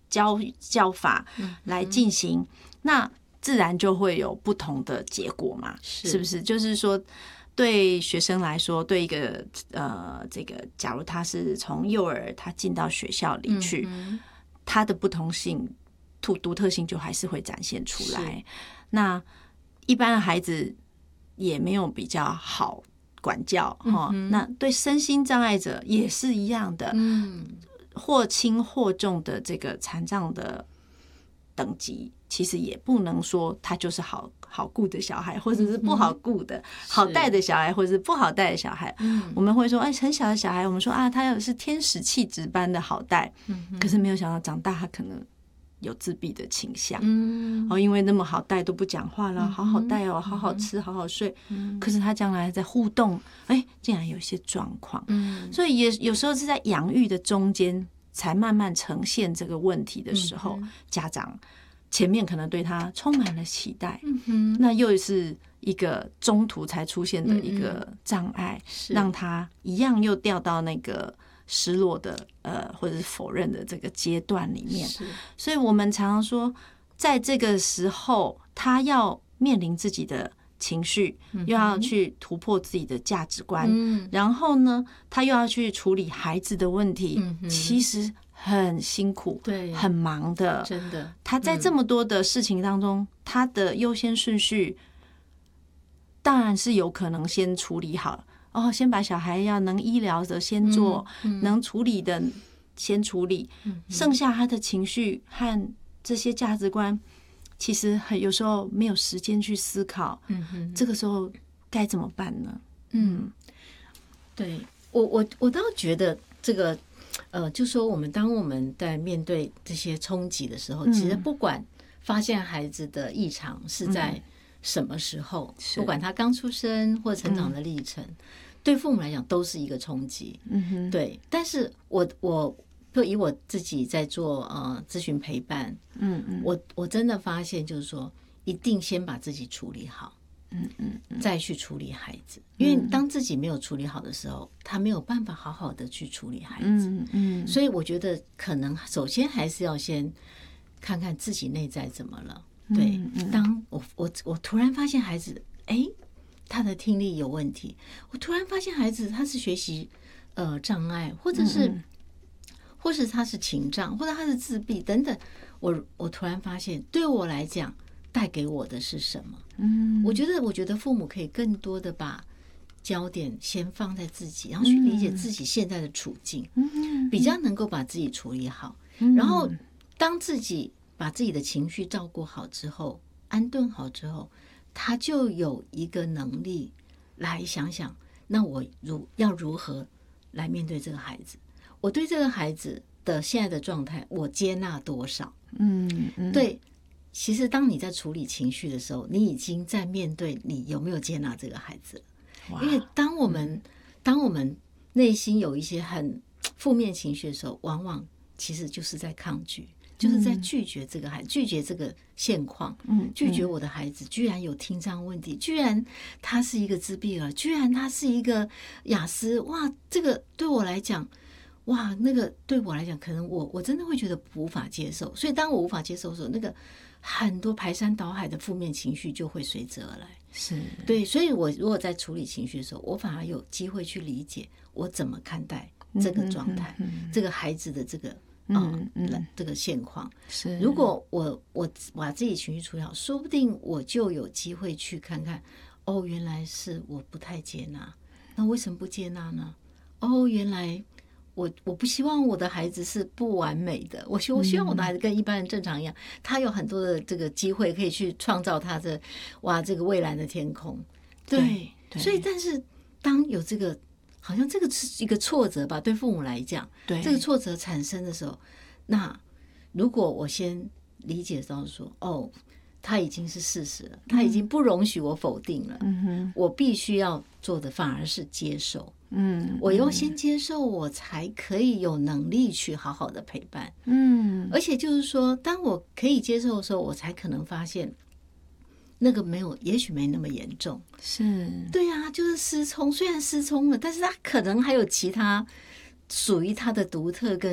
教法来进行，那自然就会有不同的结果嘛，是不是？就是说，对学生来说，对一个这个，假如他是从幼儿他进到学校里去，他的不同性、独特性就还是会展现出来。那一般的孩子也没有比较好管教哈，那对身心障碍者也是一样的，或轻或重的这个残障的等级，其实也不能说他就是好顾的小孩，或者是不好顾的、好带的小孩，或者是不好带的小孩。我们会说，哎，很小的小孩，我们说啊，他要是天使气质般的好带，可是没有想到长大他可能有自闭的倾向。因为那么好带都不讲话了，好好带哦，好好吃，好好睡，可是他将来在互动，哎，竟然有一些状况。所以也有时候是在养育的中间才慢慢呈现这个问题的时候，家长前面可能对他充满了期待，那又是一个中途才出现的一个障碍，让他一样又掉到那个失落的或者是否认的这个阶段里面。所以我们常常说，在这个时候他要面临自己的情绪，又要去突破自己的价值观，然后呢他又要去处理孩子的问题，其实很辛苦，对，很忙的，真的。他在这么多的事情当中，他的优先顺序当然是有可能先处理好，先把小孩要能医疗的先做，能处理的先处理，剩下他的情绪和这些价值观，其实有时候没有时间去思考，这个时候该怎么办呢？ 对，我倒觉得这个就说当我们在面对这些冲击的时候，其实不管发现孩子的异常是在什么时候，不管他刚出生或成长的历程，对父母来讲都是一个冲击。对。但是我就以我自己在做咨询陪伴，我真的发现就是说，一定先把自己处理好，再去处理孩子。因为当自己没有处理好的时候，他没有办法好好的去处理孩子。所以我觉得可能首先还是要先看看自己内在怎么了。对，当我突然发现孩子，他的听力有问题，我突然发现孩子他是学习障碍，或者是他是情障，或者他是自闭等等，我突然发现对我来讲带给我的是什么。我觉得父母可以更多的把焦点先放在自己，然后去理解自己现在的处境，比较能够把自己处理好。然后当自己把自己的情绪照顾好之后，安顿好之后，他就有一个能力来想想，那我要如何来面对这个孩子，我对这个孩子的现在的状态我接纳多少。对，其实当你在处理情绪的时候，你已经在面对你有没有接纳这个孩子了。因为当我们内心有一些很负面情绪的时候，往往其实就是在抗拒，就是在拒绝这个孩子，拒绝这个现况，拒绝我的孩子居然有听障问题，居然他是一个自闭儿，居然他是一个雅思，哇，这个对我来讲，哇，那个对我来讲，可能我真的会觉得无法接受。所以当我无法接受的时候，那个很多排山倒海的负面情绪就会随之而来。是，对，所以我如果在处理情绪的时候，我反而有机会去理解我怎么看待这个状态，这个孩子的这个这个现况。是，如果我把自己情绪处理好，说不定我就有机会去看看，原来是我不太接纳，那为什么不接纳呢？原来我不希望我的孩子是不完美的，我希望我的孩子跟一般人正常一样，他有很多的这个机会可以去创造他的这个蔚蓝的天空。对，所以但是当有这个好像这个是一个挫折吧，对父母来讲，对这个挫折产生的时候，那如果我先理解到说，他已经是事实了，他已经不容许我否定了，我必须要做的反而是接受。我要先接受，我才可以有能力去好好的陪伴。而且就是说，当我可以接受的时候，我才可能发现那个也许没那么严重。是，对啊，就是失聪，虽然失聪了，但是他可能还有其他属于他的独特跟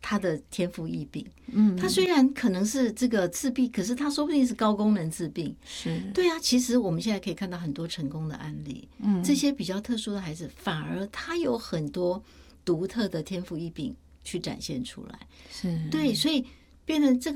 他的天赋异禀。他虽然可能是这个自闭，可是他说不定是高功能自闭。 是， 对啊，其实我们现在可以看到很多成功的案例。这些比较特殊的孩子，反而他有很多独特的天赋异禀去展现出来。 是， 对，所以变成这个